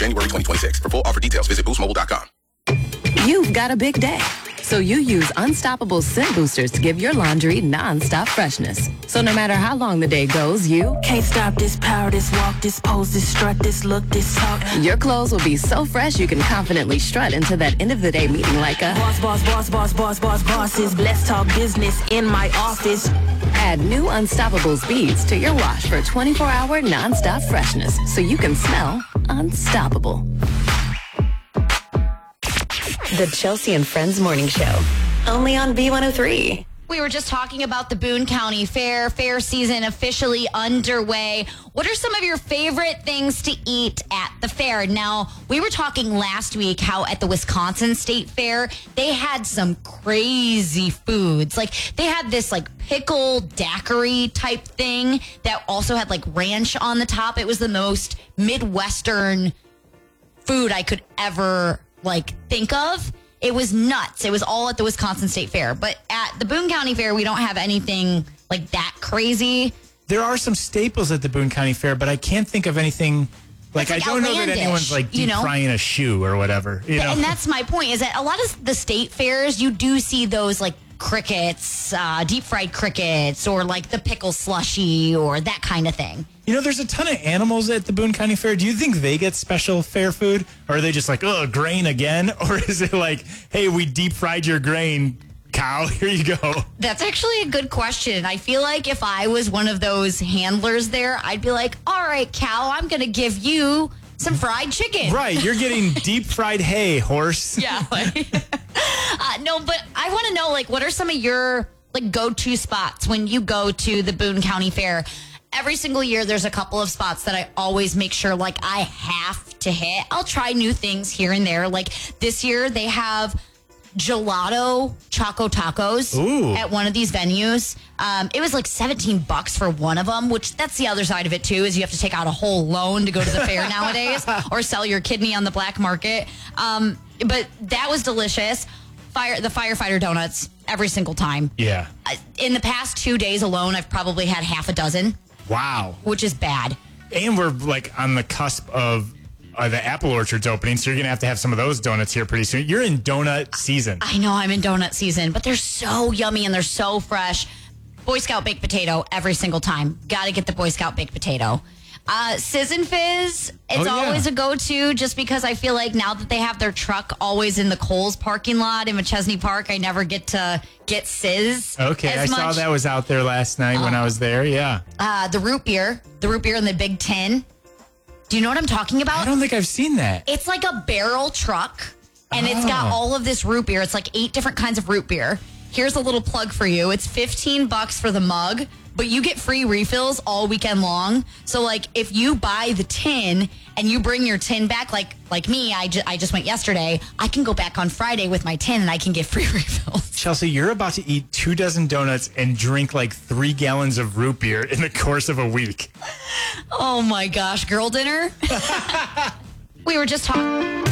January 2026. For full offer details, visit boostmobile.com. You've got a big day, so you use Unstoppable Scent Boosters to give your laundry nonstop freshness. So no matter how long the day goes, you can't stop this power, this walk, this pose, this strut, this look, this talk. Your clothes will be so fresh you can confidently strut into that end of the day meeting like a bosses. Let's talk business in my office. Add new Unstoppables beads to your wash for 24-hour nonstop freshness so you can smell unstoppable. The Chelsea and Friends Morning Show, only on B103. We were just talking about the Boone County Fair. Fair season officially underway. What are some of your favorite things to eat at the fair? Now, we were talking last week how at the Wisconsin State Fair, they had some crazy foods. Like, they had this, like, pickle daiquiri type thing that also had, like, ranch on the top. It was the most Midwestern food I could ever think of. It was nuts. It was all at the Wisconsin State Fair. But at the Boone County Fair, we don't have anything like that crazy. There are some staples at the Boone County Fair, but I can't think of anything. I don't know that anyone's deep frying a shoe or whatever. And that's my point, is that a lot of the state fairs, you do see those crickets, deep fried crickets, or the pickle slushy or that kind of thing. There's a ton of animals at the Boone County Fair. Do you think they get special fair food? Or are they just grain again? Or is it hey, we deep fried your grain, cow, here you go? That's actually a good question. I feel like if I was one of those handlers there, I'd be like, all right, cow, I'm going to give you some fried chicken. Right, you're getting deep fried hay, horse. Yeah. No, but I want to know, what are some of your go-to spots when you go to the Boone County Fair? Every single year, there's a couple of spots that I always make sure, I have to hit. I'll try new things here and there. This year, they have gelato choco tacos at one of these venues. It was $17 for one of them, which that's the other side of it too, is you have to take out a whole loan to go to the fair nowadays, or sell your kidney on the black market. But that was delicious. The firefighter donuts every single time. Yeah. In the past 2 days alone, I've probably had half a dozen. Wow. Which is bad. And we're on the cusp of the apple orchards opening, so you're going to have some of those donuts here pretty soon. You're in donut season. I know I'm in donut season, but they're so yummy and they're so fresh. Boy Scout baked potato every single time. Got to get the Boy Scout baked potato. Sizz and Fizz, it's always a go-to, just because I feel like now that they have their truck always in the Kohl's parking lot in McChesney Park, I never get to get Sizz. Okay, I saw that was out there last night when I was there, yeah. The root beer in the big tin. Do you know what I'm talking about? I don't think I've seen that. It's like a barrel truck, and it's got all of this root beer. It's 8 different kinds of root beer. Here's a little plug for you. It's $15 for the mug, but you get free refills all weekend long. So, if you buy the tin and you bring your tin back, like me, I just went yesterday, I can go back on Friday with my tin and I can get free refills. Chelsea, you're about to eat 2 dozen donuts and drink 3 gallons of root beer in the course of a week. Oh my gosh, girl dinner. We were just talking.